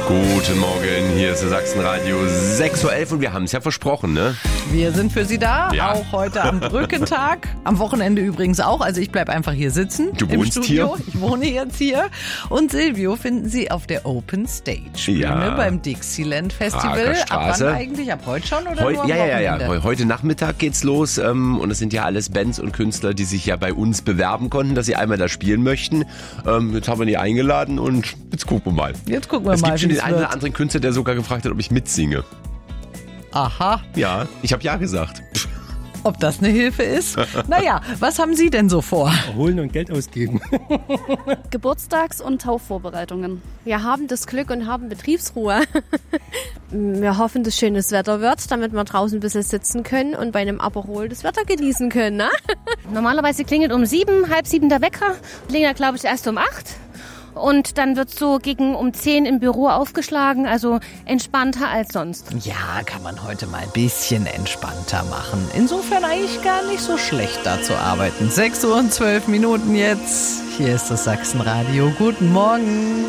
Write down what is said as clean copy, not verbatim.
Guten Morgen, hier ist der Sachsenradio 6.11 Uhr und wir haben es ja versprochen, ne? Wir sind für Sie da, Ja. auch heute am Brückentag. Am Wochenende übrigens auch, also ich bleibe einfach hier sitzen. Du im wohnst Studio. hier? Ich wohne jetzt hier. Und Silvio finden Sie auf der Open Stage Bühne Ja. beim Dixieland Festival. Prager Ab Straße. wann eigentlich? Ab heute schon oder nur am Ja. Wochenende? Heute Nachmittag geht's los und es sind ja alles Bands und Künstler, die sich ja bei uns bewerben konnten, dass sie einmal da spielen möchten. Jetzt haben wir die eingeladen und jetzt gucken wir mal. Jetzt gucken wir Es mal, gibt schon wie den es einen oder wird. anderen Künstler, der sogar gefragt hat, ob ich mitsinge. Aha, Ja, ich habe ja gesagt. ob das eine Hilfe ist? Naja, was haben Sie denn so vor? Holen und Geld ausgeben. Geburtstags- und Taufvorbereitungen. Wir haben das Glück und haben Betriebsruhe. Wir hoffen, dass schönes Wetter wird, damit wir draußen ein bisschen sitzen können und bei einem Aperol das Wetter genießen können. Ne? Normalerweise klingelt um 7, halb 7 der Wecker. Klingelt, glaube ich, erst um 8. Und dann wird so gegen um 10 im Büro aufgeschlagen, also entspannter als sonst. Ja, kann man heute mal ein bisschen entspannter machen. Insofern eigentlich gar nicht so schlecht, da zu arbeiten. 6 Uhr und 12 Minuten jetzt. Hier ist das Sachsenradio. Guten Morgen.